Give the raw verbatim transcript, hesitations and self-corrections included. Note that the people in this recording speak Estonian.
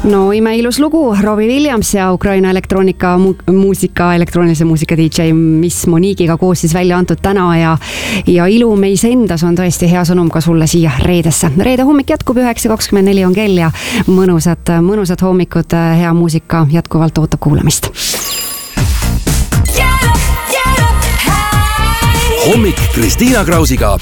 no imeilus lugu, Robbie Williams ja Ukraina elektroonika mu muusika, elektroonilise muusika D J Miss Monique'iga koos siis välja antud täna ja, ja ilu meis endas on tõesti hea sõnum ka sulle siia reedesse. Reede hommik jätkub, üheksa kakskümmend neli on kell ja mõnusad, mõnusad hommikud, hea muusika jätkuvalt ootab kuulamist. Hommik Kristiina Krausiga